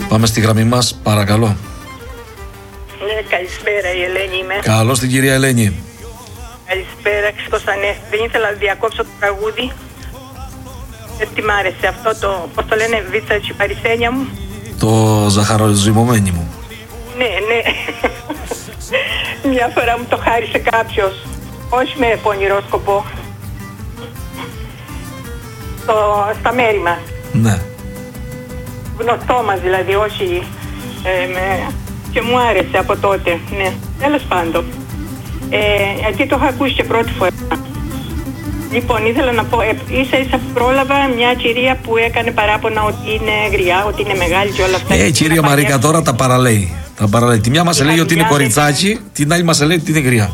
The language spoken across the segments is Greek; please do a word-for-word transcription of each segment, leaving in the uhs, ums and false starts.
Πάμε στη γραμμή μας, παρακαλώ. Ναι, καλησπέρα, η Ελένη είμαι. Καλώς την κυρία Ελένη. Καλησπέρα, Χριστοσανέστη. Δεν ήθελα να διακόψω το τραγούδι. Έτσι μ' άρεσε αυτό το, πώς το λένε, βίτσα τσι παρισένια μου. Το ζαχαροζυμωμένη μου. Ναι, ναι. Μια φορά μου το χάρισε κάποιος. Όχι με πονηρό σκοπό. Το, στα μέρη μας. Ναι. Γνωστό μας δηλαδή, όχι ε, με... και μου άρεσε από τότε, ναι, τέλος πάντων. Ε, γιατί το είχα ακούσει και πρώτη φορά. Λοιπόν, ήθελα να πω, ε, ίσα ίσα πρόλαβα μια κυρία που έκανε παράπονα ότι είναι γριά, ότι είναι μεγάλη και όλα αυτά. Ε, η κυρία Μαρίκα τώρα τα παραλέει. Τα παραλέει. Τη μια μας λέει ότι είναι κοριτσάκι, την άλλη μας λέει ότι είναι γριά.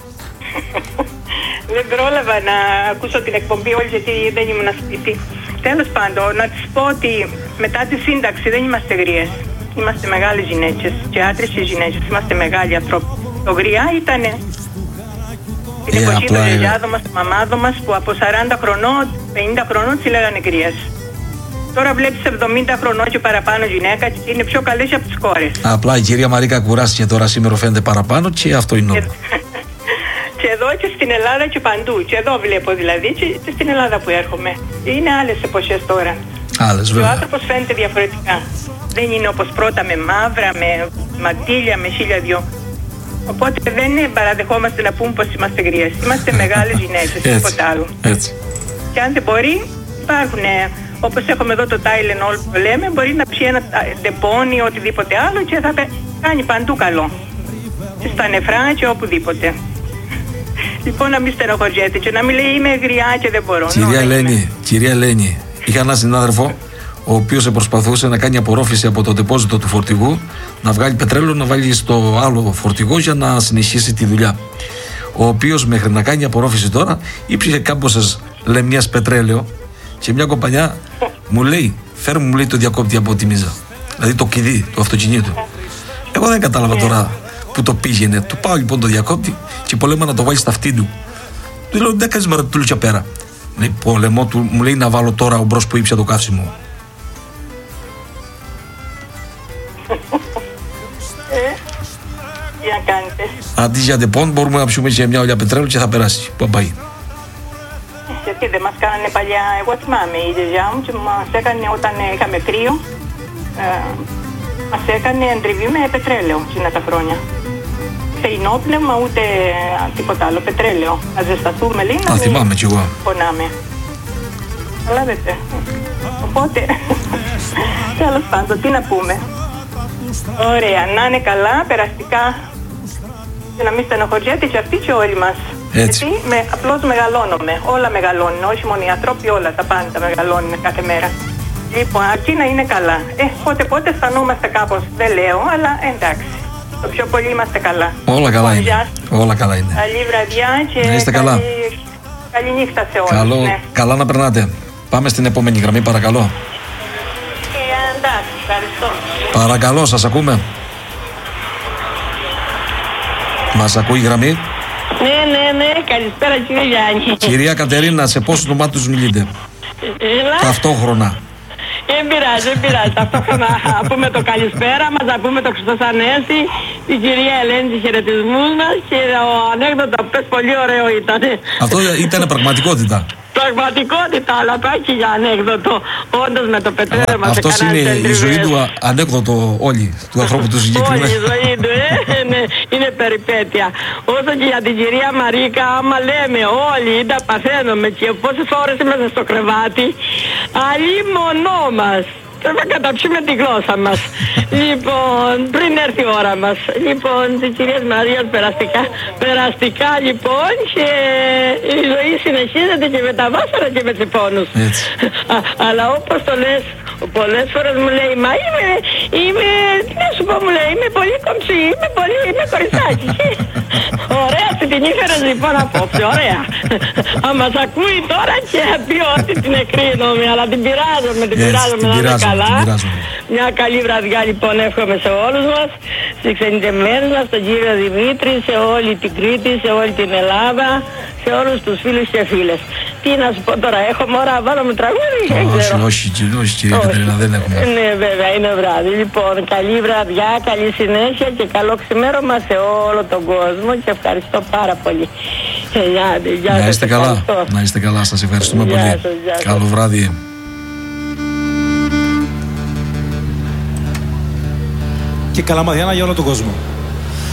Δεν πρόλαβα να ακούσω την εκπομπή όλη γιατί δεν ήμουν σπίτι. Τέλος πάντων, να της πω ότι μετά τη σύνταξη δεν είμαστε γριές. Είμαστε μεγάλες γυναίκες και άντρες και γυναίκες. Είμαστε μεγάλοι άνθρωποι. Το γριά ήτανε την ε, εποχή των ε... γιαγιάδων μας, των μαμάδων μας που από σαράντα χρονών, πενήντα χρονών τις λέγανε γρίες. Τώρα βλέπεις εβδομήντα χρονών και παραπάνω γυναίκα και είναι πιο καλές από τις κόρες. Απλά η κυρία Μαρίκα κουράστηκε τώρα σήμερα φαίνεται παραπάνω και αυτό είναι νόμο. Και εδώ και στην Ελλάδα και παντού. Και εδώ βλέπω δηλαδή και, και στην Ελλάδα που έρχομαι. Είναι άλλες εποχές τώρα. Άλλες, βέβαια. Και ο άνθρωπος φαίνεται διαφορετικά. Δεν είναι όπως πρώτα με μαύρα, με μαντήλια, με χίλια δυο. Οπότε δεν παραδεχόμαστε να πούμε πως είμαστε γριές. Είμαστε μεγάλες γυναίκες, τίποτα άλλο. Έτσι. Και αν δεν μπορεί, υπάρχουν, όπως έχουμε εδώ το Tylenol που λέμε, μπορεί να πιει ένα ντεπόνι ή οτιδήποτε άλλο και θα κάνει παντού καλό. Και στα νεφρά και οπουδήποτε. Λοιπόν, να μην στενοχωριέται και να μην λέει είμαι γριά και δεν μπορώ. Κυρία Ελένη, κυρία Ελένη, είχα έναν συνάδελφο ο οποίος προσπαθούσε να κάνει απορρόφηση από το ντεπόζιτο του φορτηγού, να βγάλει πετρέλαιο, να βάλει στο άλλο φορτηγό για να συνεχίσει τη δουλειά. Ο οποίος μέχρι να κάνει απορρόφηση τώρα ήψησε κάμποσες λεμιάς πετρέλαιο και μια κομπανιά μου λέει, φέρ μου, μου λέει το διακόπτη από τη μίζα. Δηλαδή το κλειδί του αυτοκινήτου. Εγώ δεν κατάλαβα τώρα που το πήγαινε. Του πάω λοιπόν το διακόπτη και πολέμα να το βάλει στα αυτή του. Του λέω δεν κάνεις μέρα του λούτσα πέρα. Λέει πολεμό του, μου λέει να βάλω τώρα ο μπρος που ήψε το καύσιμο. Τι να κάνετε. Αντί για ντεπών μπορούμε να ψούμε σε μια ολιά πετρέλαιο και θα περάσει. Πού πάει. Γιατί δεν μας κάνανε παλιά, εγώ θυμάμαι η γιαγιά μου και μας έκανε όταν είχαμε κρύο, ε, μας έκανε εντριβή με πετρέλαιο εκείνα τα χρόνια. Φεϊνόπνευμα ούτε τίποτα άλλο, πετρέλαιο. Να ζεσταθούμε λίγο, να Α, θυμάμαι κι εγώ. πονάμε. Καταλάβετε. Οπότε, τέλος πάντων, τι να πούμε. Ωραία, να είναι καλά, περαστικά και να μην στενοχωριέται και αυτοί και όλοι μας. Έτσι. Γιατί με, απλώς μεγαλώνουμε, όλα μεγαλώνουν, όχι μόνο οι άνθρωποι, όλα τα πάντα μεγαλώνουν κάθε μέρα. Λοιπόν, αρκεί να είναι καλά. Ε, πότε πότε αισθανόμαστε κάπως, δεν λέω, αλλά εντάξει. Το πιο πολύ είμαστε καλά. Όλα καλά είναι. Γεια. Όλα καλά είναι. Καλή βραδιά και να είστε καλά. καλή, καλή νύχτα σε όλους. Καλό, ναι. Καλά να περνάτε. Πάμε στην επόμενη γραμμή, παρακαλώ. Ε, εντάξει, ευχαριστώ. Παρακαλώ, σας ακούμε. Μας ακούει η γραμμή. Ναι, ναι, ναι, καλησπέρα κύριε Γιάννη. Κυρία Κατερίνα, σε πόσους νομάτους μιλείτε? Έλα. Ταυτόχρονα. Δεν πειράζει, δεν πειράζει. Ταυτόχρονα να πούμε το καλησπέρα μας, να πούμε το Χριστός Ανέστη, την κυρία Ελένη, τους χαιρετισμούς μας και ο ανέκδοτο πες πολύ ωραίο ήταν. Αυτό ήταν πραγματικότητα. Πραγματικότητα, αλλά πάει και για ανέκδοτο. Όντως με το πετρέλαιο μας αυτός έκαναν είναι τις η ζωή εντριβές. του α- ανέκδοτο όλη, του ανθρώπου του συγκεκριμένου. Όλη η ζωή του, ε, είναι, είναι περιπέτεια. Όσο και για την κυρία Μαρίκα, άμα λέμε όλοι ή τα παθαίνουμε και πόσες ώρες είμαστε στο κρεβάτι, αλλήμονό μας. Πρέπει να καταψούμε τη γλώσσα μας. Λοιπόν, πριν έρθει η ώρα μας. Λοιπόν, της κυρίας Μαρίας περαστικά. Περαστικά λοιπόν και η ζωή συνεχίζεται και με τα βάσανα και με τους πόνους. Α, αλλά όπως το λες, πολλές φορές μου λέει, μα είμαι, είμαι, τι να σου πω, μου λέει, είμαι πολύ κομψή, είμαι πολύ, είμαι κοριτσάκι. Ωραία, αυτή την ήφερες λοιπόν απόψε, ωραία. Αν μας ακούει τώρα και θα πει ότι την εκρίνομαι, αλλά την πειράζομαι, την πειράζομαι να είναι καλά. Μια καλή βραδιά λοιπόν εύχομαι σε όλους μας, στις ξενιτεμένες μας, στον κύριο Δημήτρη, σε όλη την Κρήτη, σε όλη την Ελλάδα, σε όλους τους φίλους και φίλες. τι να σου πω τώρα, έχω μωρά, βάλαμε τραγούδι. Όχι, όχι, όχι, κυρία Κατερίνα, δεν έχουμε. Ναι, βέβαια, είναι βράδυ. Λοιπόν, καλή βραδιά, καλή συνέχεια και καλό ξημέρωμα σε όλο τον κόσμο και ευχαριστώ πάρα πολύ. Να είστε καλά, να είστε καλά, σας ευχαριστούμε πολύ. Καλό βράδυ. Και καλά μαδιάνα για όλο τον κόσμο.